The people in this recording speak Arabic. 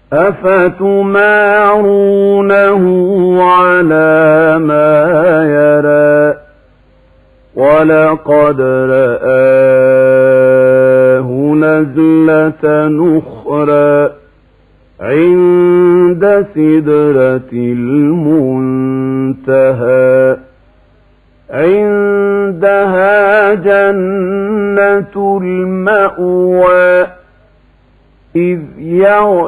أفتمارونه على ما يرى ولقد رآه نزلة أخرى عند سدرة المنتهى عندها جنة المأوى إذ